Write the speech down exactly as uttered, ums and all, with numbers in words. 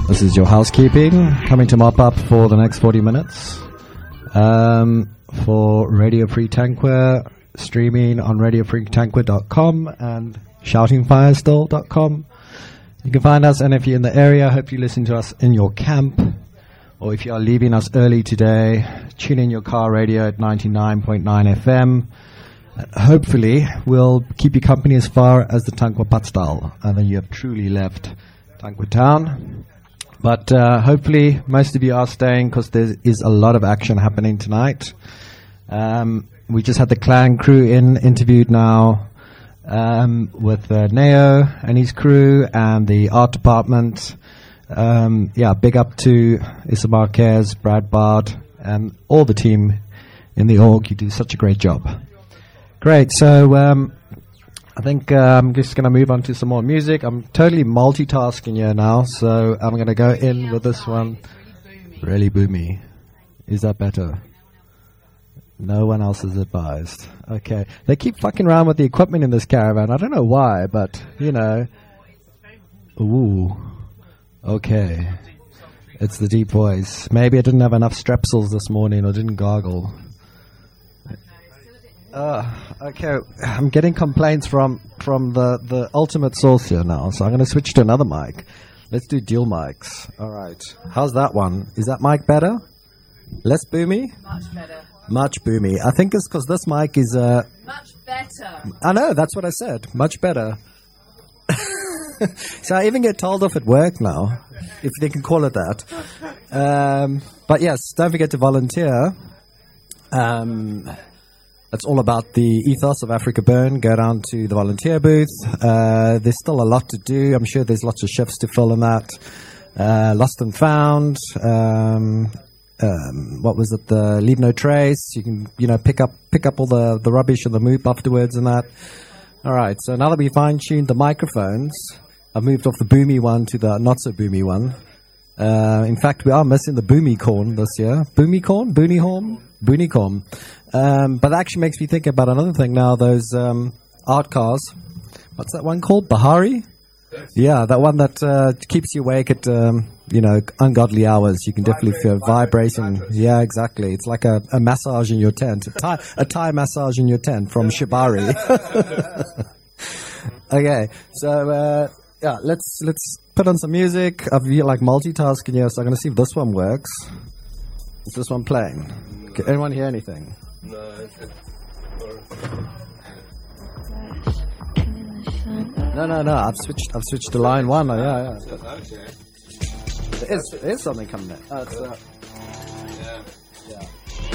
This is your housekeeping, coming to mop up for the next forty minutes. Um, for Radio Free Tankware, streaming on radio free tankware dot com and shouting firestill dot com. You can find us, and if you're in the area, hope you listen to us in your camp, or if you are leaving us early today, tune in your car radio at ninety-nine point nine F M. Hopefully, we'll keep you company as far as the Tankwa Patsdal, and then you have truly left Tankwa town. But uh, hopefully, most of you are staying because there is a lot of action happening tonight. Um, we just had the clan crew in, interviewed now um, with uh, Neo and his crew and the art department. Um, yeah, big up to Issa Marquez, Brad Bard, and all the team in the org. You do such a great job. Great, so um, I think uh, I'm just going to move on to some more music. I'm totally multitasking here now, so I'm going to go in with this one. Really boomy. Is that better? No one else is advised. Okay. They keep fucking around with the equipment in this caravan. I don't know why, but, you know. Ooh. Okay. It's the deep voice. Maybe I didn't have enough strepsils this morning or didn't gargle. Uh, okay, I'm getting complaints from, from the, the ultimate source here now, so I'm going to switch to another mic. Let's do dual mics. All right. How's that one? Is that mic better? Less boomy? Much better. Much boomy. I think it's because this mic is... Uh, Much better. I know, that's what I said. Much better. So I even get told off at work now, if they can call it that. Um, but yes, don't forget to volunteer. Um... It's all about the ethos of Africa Burn. Go down to the volunteer booth. Uh, there's still a lot to do. I'm sure there's lots of shifts to fill in that. Uh, lost and found. Um, um, what was it? The leave no trace. You can, you know, pick up pick up all the, the rubbish and the moop afterwards and that. All right. So now that we fine-tuned the microphones, I've moved off the boomy one to the not-so-boomy one. Uh, in fact, we are missing the boomy corn this year. Boomy corn? Boonie horn? Boonie corn. Um, but that actually makes me think about another thing now, those um, art cars. What's that one called? Bahari? Yeah, that one that uh, keeps you awake at, um, you know, ungodly hours. You can definitely feel vibrating. Yeah, exactly. It's like a, a massage in your tent. A Thai, a Thai massage in your tent from Shibari. Okay, so, uh, yeah, let's let's put on some music. I've been like multitasking here, so I'm going to see if this one works. Is this one playing? Can anyone hear anything? No, it's good. No, no, no. I've switched. I've switched to line one. Oh, yeah, yeah. There is, there is something coming in. Oh, it's, uh,